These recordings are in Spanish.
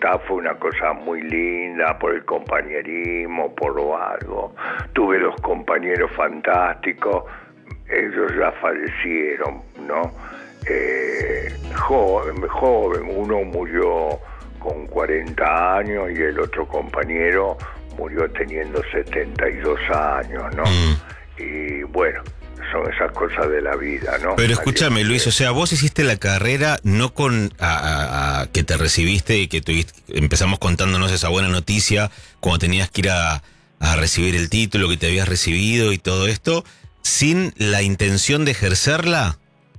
facultad fue una cosa muy linda, por el compañerismo, por lo algo. Tuve 2 compañeros fantásticos, ellos ya fallecieron, ¿no? Joven, uno murió con 40 años y el otro compañero murió teniendo 72 años, ¿no? Y bueno, son esas cosas de la vida, ¿no? Pero escúchame, Luis, o sea, vos hiciste la carrera no con que te recibiste y que empezamos contándonos esa buena noticia cuando tenías que ir a recibir el título que te habías recibido y todo esto, sin la intención de ejercerla.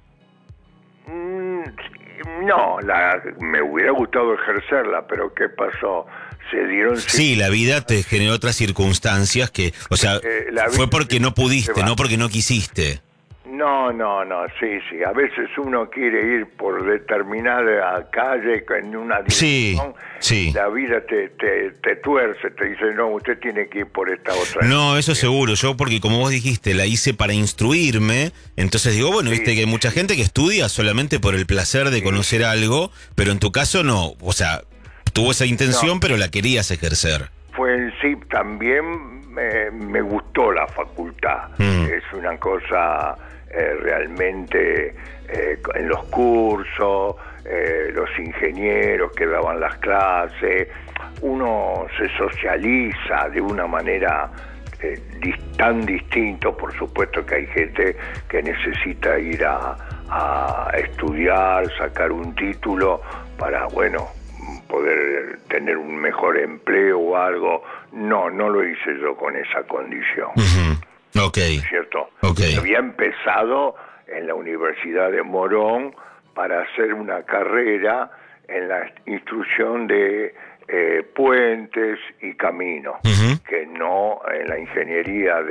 No, me hubiera gustado ejercerla, pero ¿qué pasó? Se dieron... Sí, la vida te generó otras circunstancias que, o sea, fue porque no pudiste, no porque no quisiste. No, sí, a veces uno quiere ir por determinada calle en una dirección, sí. La vida te tuerce, te dice, no, usted tiene que ir por esta otra. No, eso seguro, yo porque como vos dijiste, la hice para instruirme, entonces digo, bueno, viste que hay mucha gente que estudia solamente por el placer de conocer algo, pero en tu caso no, o sea, tuvo esa intención, pero la querías ejercer. Fue en sí, también me gustó la facultad, es una cosa... realmente en los cursos, los ingenieros que daban las clases, uno se socializa de una manera tan distinto. Por supuesto que hay gente que necesita ir a estudiar, sacar un título para, bueno, poder tener un mejor empleo o algo. No lo hice yo con esa condición. Okay. ¿Cierto? Okay. Había empezado en la Universidad de Morón para hacer una carrera en la instrucción de puentes y caminos, que no en la ingeniería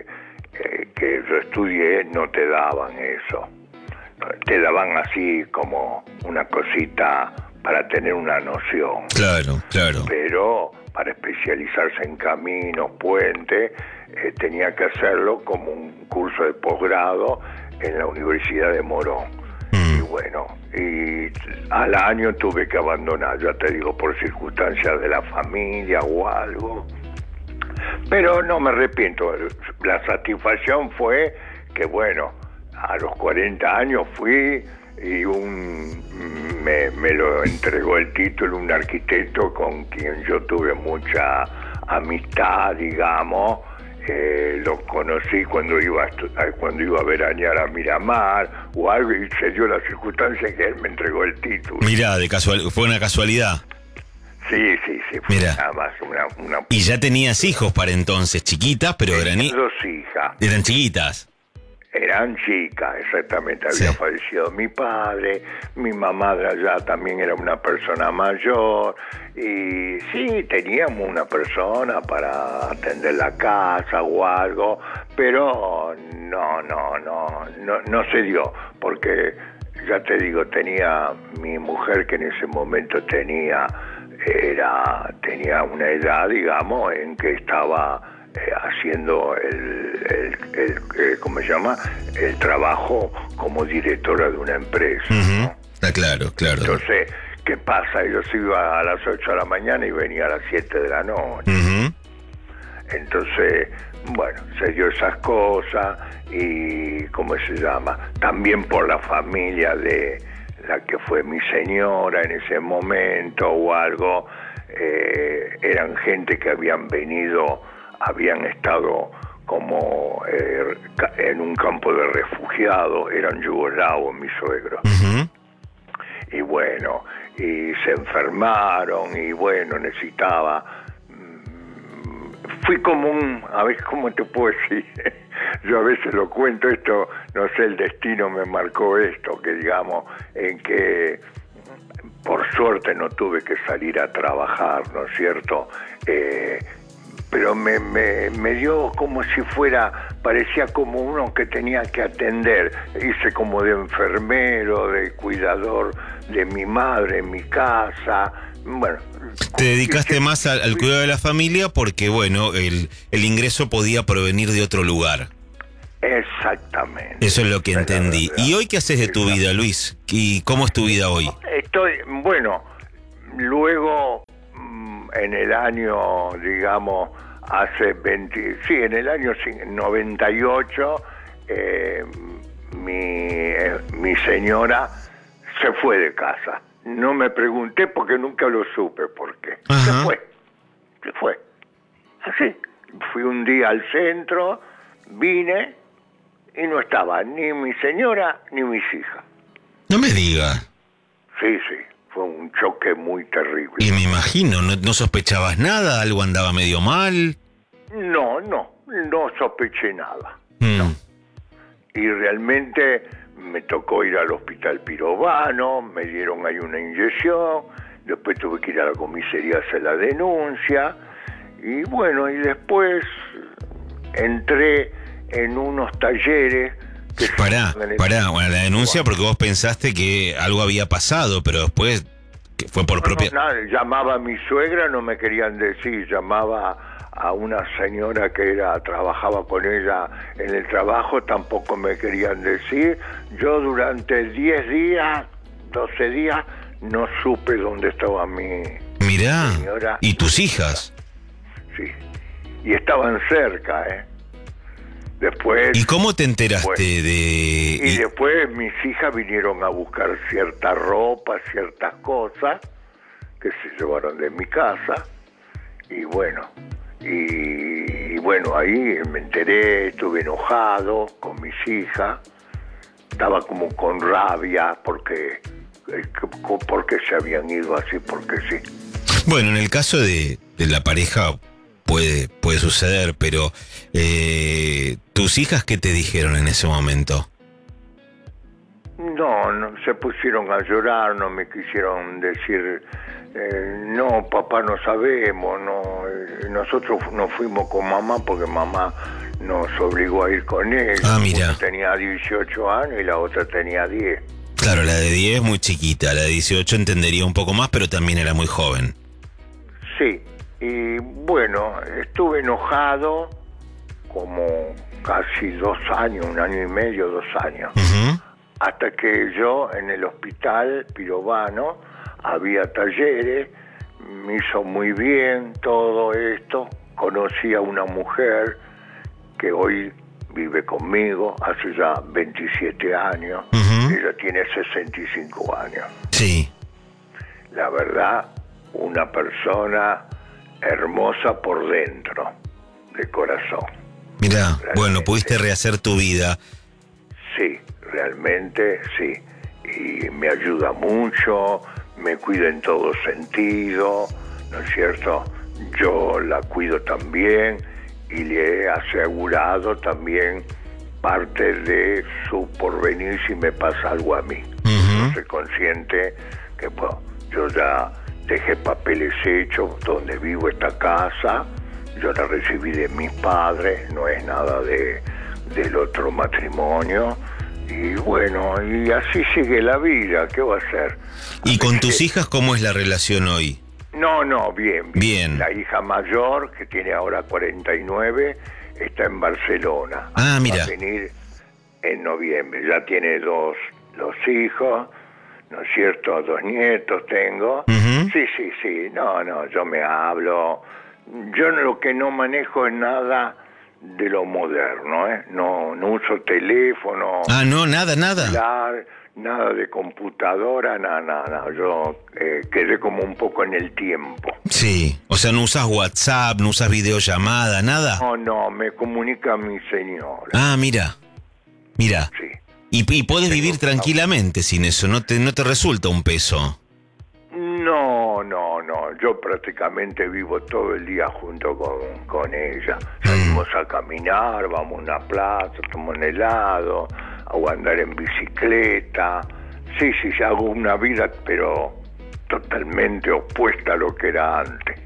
que yo estudié no te daban eso. Te daban así como una cosita para tener una noción. Claro. Pero para especializarse en caminos, puentes, tenía que hacerlo como un curso de posgrado en la Universidad de Morón. Y bueno, y al año tuve que abandonar, ya te digo, por circunstancias de la familia o algo. Pero no me arrepiento, la satisfacción fue que, bueno, a los 40 años fui y me lo entregó el título un arquitecto con quien yo tuve mucha amistad, digamos. Lo conocí cuando iba a veranear a Miramar o algo, y se dio la circunstancia que él me entregó el título. Mirá, fue una casualidad. Sí, fue nada más una... Y ya tenías hijos para entonces, chiquitas, pero eran... 2 hijas. Eran chiquitas. Eran chicas, exactamente. Había fallecido mi padre, mi mamá ya también era una persona mayor, y sí, teníamos una persona para atender la casa o algo, pero no se dio, porque ya te digo, tenía mi mujer que en ese momento tenía una edad, digamos, en que estaba haciendo ¿cómo se llama? El trabajo como directora de una empresa, ¿no? Está claro. Entonces, ¿qué pasa? Yo iba a las 8 de la mañana y venía a las 7 de la noche. Entonces, bueno, se dio esas cosas y, ¿cómo se llama? También por la familia de la que fue mi señora en ese momento o algo, eran gente que habían estado como en un campo de refugiados, eran yugoslavos mis suegros. Y bueno, y se enfermaron y bueno, necesitaba... Fui como a ver, ¿cómo te puedo decir? Yo a veces lo cuento esto, no sé, el destino me marcó esto, que digamos, en que por suerte no tuve que salir a trabajar, ¿no es cierto? Pero me dio como si parecía como uno que tenía que atender. Hice como de enfermero, de cuidador de mi madre en mi casa. Bueno, te dedicaste más al cuidado de la familia porque, bueno, el ingreso podía provenir de otro lugar. Exactamente. Eso es lo que entendí. ¿Y hoy qué haces de tu vida, Luis? ¿Y cómo es tu vida hoy? Bueno, luego en el año, digamos, en el año 98, mi señora se fue de casa. No me pregunté porque nunca lo supe por qué. Ajá. Se fue. Así. Fui un día al centro, vine y no estaba ni mi señora ni mis hijas. No me diga. Sí, fue un choque muy terrible. Y me imagino, ¿no sospechabas nada? ¿Algo andaba medio mal? No sospeché nada. Mm. No. Y realmente me tocó ir al hospital Pirovano, me dieron ahí una inyección, después tuve que ir a la comisaría a hacer la denuncia, y bueno, y después entré en unos talleres que... Pará, bueno, la denuncia porque vos pensaste que algo había pasado, pero después que fue por propia... No, nada, llamaba a mi suegra, no me querían decir, llamaba a una señora que trabajaba con ella en el trabajo, tampoco me querían decir. Yo durante 10 días, 12 días, no supe dónde estaba mi señora. ¿Y tus hijas? Sí, y estaban cerca, Después... ¿Y cómo te enteraste Y después mis hijas vinieron a buscar cierta ropa, ciertas cosas que se llevaron de mi casa, y bueno, ahí me enteré, estuve enojado con mis hijas, estaba como con rabia porque se habían ido así, porque sí. Bueno, en el caso de la pareja puede suceder, pero ¿tus hijas qué te dijeron en ese momento? No, se pusieron a llorar, no me quisieron decir, no, papá, no sabemos, nosotros nos fuimos con mamá porque mamá nos obligó a ir con ella. Ah, mira. Una tenía 18 años y la otra tenía 10. Claro, la de 10 es muy chiquita, la de 18 entendería un poco más, pero también era muy joven. Sí, y bueno, estuve enojado como casi 2 años, 1 año y medio, 2 años. Uh-huh. Hasta que yo en el hospital Pirovano había talleres, me hizo muy bien todo esto, conocí a una mujer que hoy vive conmigo, hace ya 27 años, uh-huh. Ella tiene 65 años. Sí. La verdad, una persona hermosa por dentro, de corazón. Mirá, Realmente. Bueno, pudiste rehacer tu vida. Sí, realmente sí. Y me ayuda mucho, me cuida en todo sentido, ¿no es cierto? Yo la cuido también y le he asegurado también parte de su porvenir si me pasa algo a mí. Uh-huh. Yo soy consciente que bueno, yo ya dejé papeles hechos donde vivo esta casa, yo la recibí de mis padres, no es nada del otro matrimonio, y bueno, y así sigue la vida, ¿qué va a hacer? ¿Y con tus hijas cómo es la relación hoy? No, bien. Bien. La hija mayor, que tiene ahora 49, está en Barcelona. Ah, mira. Va a venir en noviembre. Ya tiene dos hijos, ¿no es cierto? 2 nietos tengo. Uh-huh. Sí. No, yo me hablo. Yo lo que no manejo es nada de lo moderno, ¿eh? No uso teléfono. Ah, no, nada. Celular, nada de computadora, nada. Yo quedé como un poco en el tiempo. Sí, o sea, no usas WhatsApp, no usas videollamada, nada. No, me comunica mi señora. Ah, mira. Sí. Y podés vivir tranquilamente sin eso, no te resulta un peso. No. Yo prácticamente vivo todo el día junto con ella. Salimos a caminar, vamos a una plaza, tomamos un helado, a andar en bicicleta. Sí, hago una vida, pero totalmente opuesta a lo que era antes.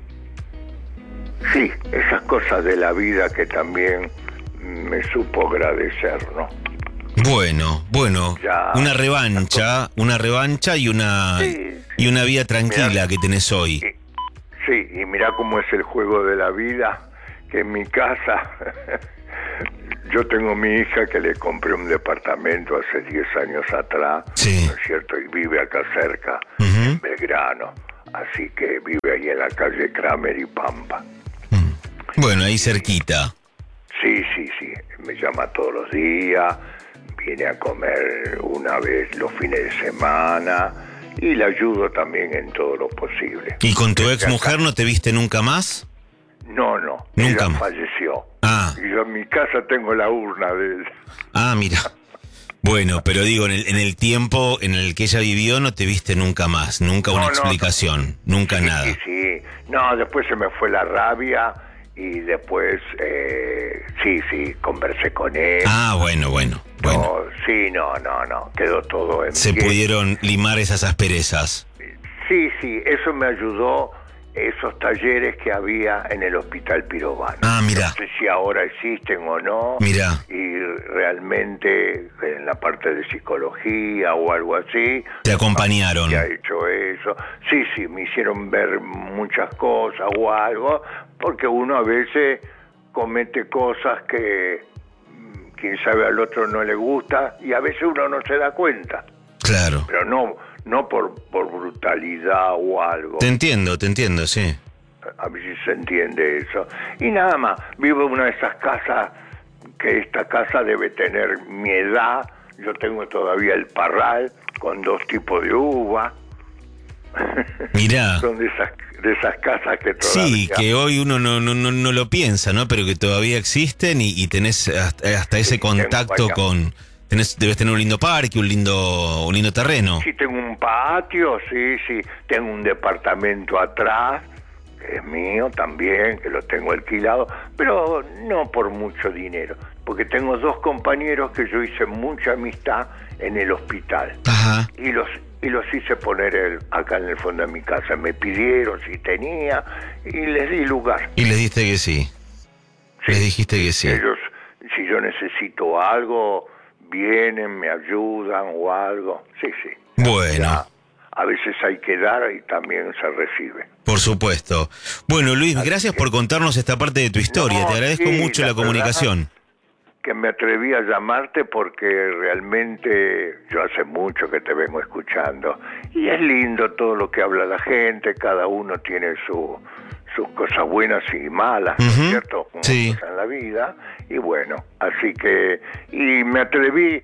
Sí, esas cosas de la vida que también me supo agradecer, ¿no? Bueno, Ya, una revancha y una vida tranquila. Mirá, que tenés hoy. Y mirá cómo es el juego de la vida, que en mi casa yo tengo mi hija que le compré un departamento hace 10 años atrás, sí. ¿no es cierto? Y vive acá cerca, uh-huh. en Belgrano. así que vive ahí en la calle Kramer y Pampa. Bueno, ahí cerquita. Sí, me llama todos los días, viene a comer una vez los fines de semana y le ayudo también en todo lo posible. ¿Y con tu ex mujer no te viste nunca más? No, Nunca ella más. falleció. Ah. Y yo en mi casa tengo la urna de ella. Ah, mira. Bueno, pero digo, en el tiempo en el que ella vivió no te viste nunca más, nunca una explicación, nunca nada. Sí. No, después se me fue la rabia y después, sí, conversé con él. Ah, bueno. No, sí, no, quedó todo en Se pie. pudieron limar esas asperezas. Sí, eso me ayudó, esos talleres que había en el Hospital Pirovano. Ah, mira. No sé si ahora existen o no. Mira. Y realmente en la parte de psicología o algo así. Te acompañaron. Que ha hecho eso. Sí, me hicieron ver muchas cosas o algo, porque uno a veces comete cosas que quién sabe al otro no le gusta y a veces uno no se da cuenta. Claro. Pero no por brutalidad o algo. Te entiendo, sí. A ver si se entiende eso. Y nada más, vivo en una de esas casas, que esta casa debe tener mi edad. Yo tengo todavía el parral con 2 tipos de uva. Mirá. Son de esas casas que todavía... Sí, que hoy uno no lo piensa, ¿no? Pero que todavía existen y tenés hasta ese contacto con... Debes tener un lindo parque, un lindo terreno. Sí, tengo un patio, sí. Tengo un departamento atrás, que es mío también, que lo tengo alquilado, pero no por mucho dinero, porque tengo 2 compañeros que yo hice mucha amistad en el hospital. Ajá. Y los hice poner acá en el fondo de mi casa. Me pidieron si tenía y les di lugar. Y les diste que sí. Les dijiste que sí. Ellos, si yo necesito algo, vienen, me ayudan o algo. Sí. Bueno. Ya, a veces hay que dar y también se recibe. Por supuesto. Bueno, Luis, gracias por contarnos esta parte de tu historia. Te agradezco mucho la comunicación. Que me atreví a llamarte porque realmente yo hace mucho que te vengo escuchando y es lindo todo lo que habla la gente, cada uno tiene sus cosas buenas y malas, ¿no es cierto? Como sí. Cosas en la vida, y bueno, así que, y me atreví,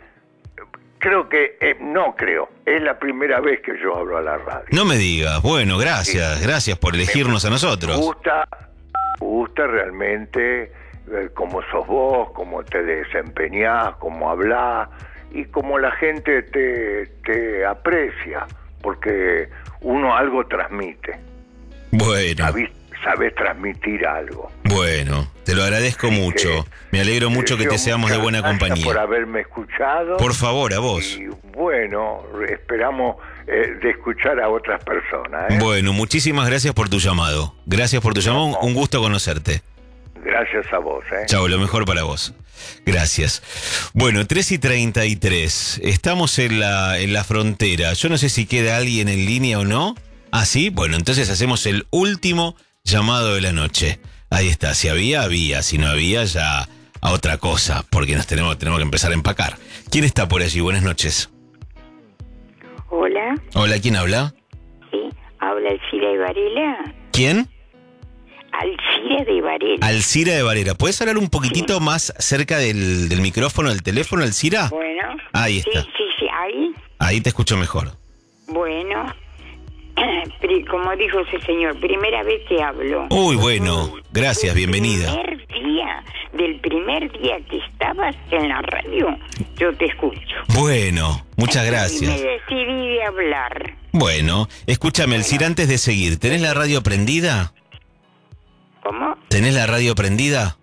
es la primera vez que yo hablo a la radio. No me digas, bueno, gracias por elegirnos a nosotros. Me gusta realmente cómo sos vos, cómo te desempeñás, cómo hablás y cómo la gente te aprecia, porque uno algo transmite. Bueno. Sabés transmitir algo. Bueno, te lo agradezco mucho. Me alegro mucho que te seamos de buena compañía. Por haberme escuchado. Por favor, a vos. Y bueno, esperamos de escuchar a otras personas. Bueno, muchísimas gracias por tu llamado. Un gusto conocerte. Gracias a vos. Chao, lo mejor para vos. Gracias. Bueno, 3:33. Estamos en la frontera. Yo no sé si queda alguien en línea o no. ¿Ah, sí? Bueno, entonces hacemos el último llamado de la noche. Ahí está. Si había. Si no había, ya a otra cosa. Porque nos tenemos que empezar a empacar. ¿Quién está por allí? Buenas noches. Hola. Hola, ¿quién habla? Sí, habla Alcira de Varela. ¿Quién? Alcira de Varela. Alcira de Varela. ¿Puedes hablar un poquitito más cerca del micrófono, del teléfono, Alcira? Bueno. Ahí está. Sí, ahí. Ahí te escucho mejor. Bueno, como dijo ese señor, primera vez que hablo. Uy, bueno, gracias, bienvenida. Del primer día que estabas en la radio, yo te escucho. Bueno, muchas gracias. Y me decidí de hablar. Bueno, escúchame, Alcira, antes de seguir, ¿tenés la radio prendida? ¿Cómo? ¿Tenés la radio prendida?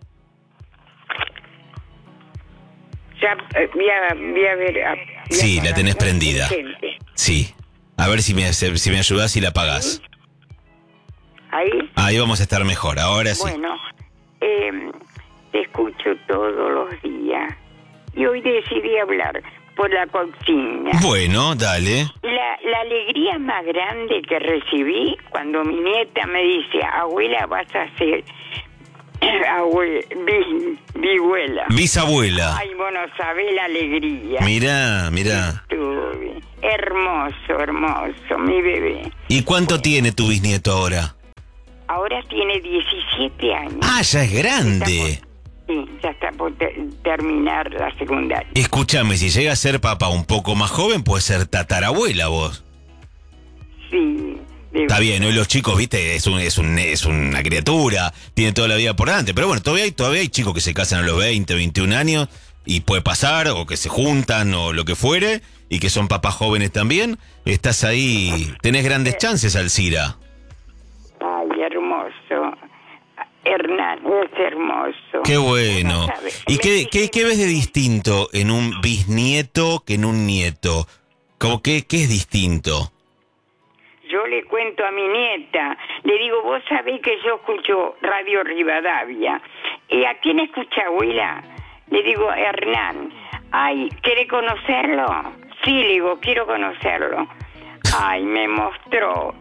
Ya, voy a ver. Sí, la tenés prendida. Sí. A ver si me ayudás y la apagás. ¿Ahí? Ahí vamos a estar mejor, ahora sí. Bueno, te escucho todos los días. Y hoy decidí hablar por la consigna. Bueno, dale. La alegría más grande que recibí cuando mi nieta me dice, abuela, vas a ser Bisabuela. Bisabuela. Ay, bueno, sabés la alegría. Mirá. Tuve. Hermoso, mi bebé. ¿Y cuánto tiene tu bisnieto ahora? Ahora tiene 17 años. Ah, ya es grande. Ya está por terminar la secundaria. Escúchame, si llega a ser papá un poco más joven, puede ser tatarabuela vos. Sí. Está bien, hoy los chicos, viste, es una criatura, tiene toda la vida por delante, pero bueno, todavía hay chicos que se casan a los 20, 21 años y puede pasar, o que se juntan o lo que fuere, y que son papás jóvenes también. Estás ahí, tenés grandes chances, Alcira. Ay, hermoso. Hernán, es hermoso. Qué bueno. ¿Y qué ves de distinto en un bisnieto que en un nieto? ¿Cómo qué es distinto? Yo le cuento a mi nieta, le digo, vos sabés que yo escucho Radio Rivadavia. ¿Y a quién escucha, abuela? Le digo, Hernán. Ay, ¿quiere conocerlo? Sí, le digo, quiero conocerlo. Ay, me mostró.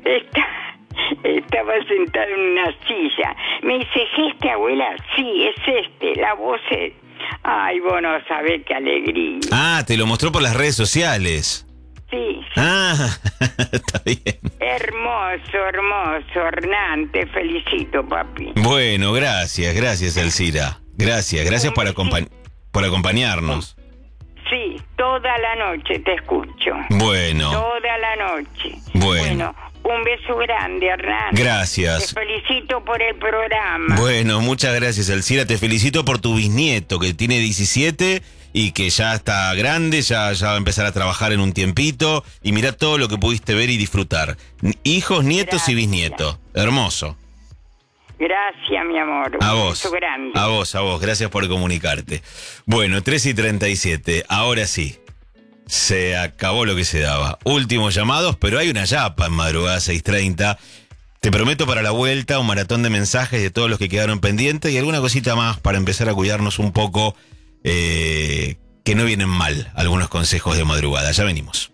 Estaba sentado en una silla. Me dice, ¿es este, abuela? Sí, es este. La voz es... Ay, vos no sabés qué alegría. Ah, te lo mostró por las redes sociales. Sí. Ah, está bien. Hermoso, Hernán, te felicito, papi. Bueno, gracias, Alcira. Gracias por acompañarnos. Sí, toda la noche te escucho. Bueno. Toda la noche. Bueno, un beso grande, Hernán. Gracias. Te felicito por el programa. Bueno, muchas gracias, Alcira. Te felicito por tu bisnieto, que tiene 17 y que ya está grande, ya va a empezar a trabajar en un tiempito. Y mirá todo lo que pudiste ver y disfrutar. Hijos, nietos y bisnietos. Hermoso. Gracias, mi amor. A Un vos. beso grande. A vos. Gracias por comunicarte. Bueno, 3:37. Ahora sí. Se acabó lo que se daba. Últimos llamados, pero hay una yapa en madrugada 6:30. Te prometo para la vuelta un maratón de mensajes de todos los que quedaron pendientes y alguna cosita más para empezar a cuidarnos un poco, que no vienen mal algunos consejos de madrugada. Ya venimos.